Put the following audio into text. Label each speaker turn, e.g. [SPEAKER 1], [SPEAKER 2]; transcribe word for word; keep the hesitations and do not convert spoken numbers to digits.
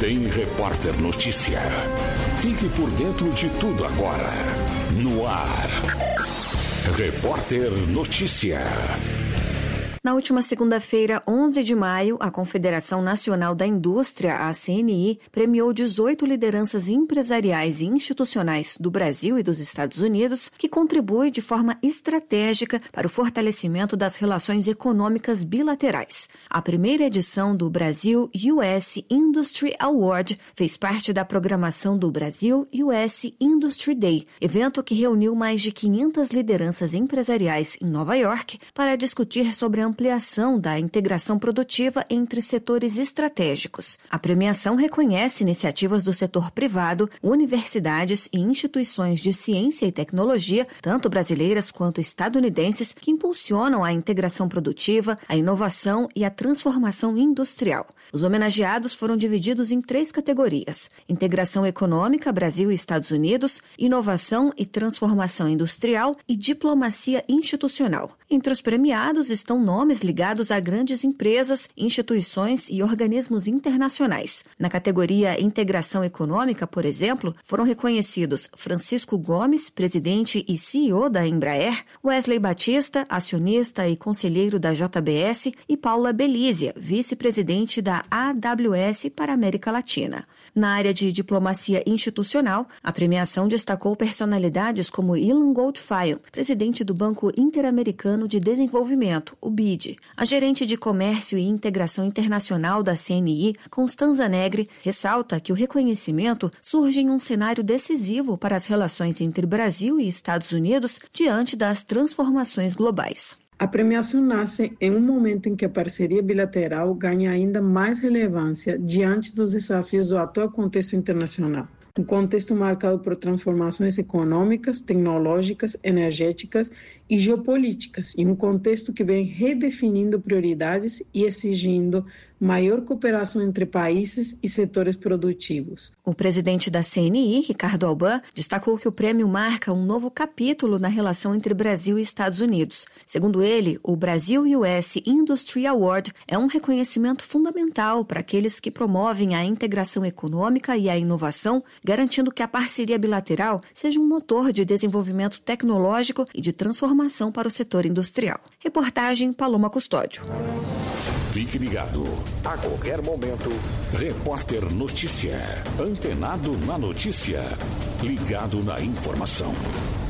[SPEAKER 1] Tem Repórter Notícia. Fique por dentro de tudo agora. No ar. Repórter Notícia.
[SPEAKER 2] Na última segunda-feira, onze de maio, a Confederação Nacional da Indústria, a C N I, premiou dezoito lideranças empresariais e institucionais do Brasil e dos Estados Unidos que contribuem de forma estratégica para o fortalecimento das relações econômicas bilaterais. A primeira edição do Brasil U S Industry Award fez parte da programação do Brasil U S Industry Day, evento que reuniu mais de quinhentas lideranças empresariais em Nova York para discutir sobre a ampliação da integração produtiva entre setores estratégicos. A premiação reconhece iniciativas do setor privado, universidades e instituições de ciência e tecnologia, tanto brasileiras quanto estadunidenses, que impulsionam a integração produtiva, a inovação e a transformação industrial. Os homenageados foram divididos em três categorias: integração econômica, Brasil e Estados Unidos, inovação e transformação industrial e diplomacia institucional. Entre os premiados estão nomes ligados a grandes empresas, instituições e organismos internacionais. Na categoria Integração Econômica, por exemplo, foram reconhecidos Francisco Gomes, presidente e C E O da Embraer, Wesley Batista, acionista e conselheiro da J B S, e Paula Belízia, vice-presidente da A W S para a América Latina. Na área de diplomacia institucional, a premiação destacou personalidades como Ilan Goldfein, presidente do Banco Interamericano de Desenvolvimento, o B I D. A gerente de Comércio e Integração Internacional da C N I, Constanza Negri, ressalta que o reconhecimento surge em um cenário decisivo para as relações entre Brasil e Estados Unidos diante das transformações globais.
[SPEAKER 3] A premiação nasce em um momento em que a parceria bilateral ganha ainda mais relevância diante dos desafios do atual contexto internacional. Um contexto marcado por transformações econômicas, tecnológicas, energéticas e geopolíticas, e um contexto que vem redefinindo prioridades e exigindo maior cooperação entre países e setores produtivos.
[SPEAKER 2] O presidente da C N I, Ricardo Alban, destacou que o prêmio marca um novo capítulo na relação entre Brasil e Estados Unidos. Segundo ele, o Brasil U S Industry Award é um reconhecimento fundamental para aqueles que promovem a integração econômica e a inovação, garantindo que a parceria bilateral seja um motor de desenvolvimento tecnológico e de transformação para o setor industrial. Reportagem Paloma Custódio.
[SPEAKER 1] Fique ligado. A qualquer momento, Repórter Notícia. Antenado na notícia. Ligado na informação.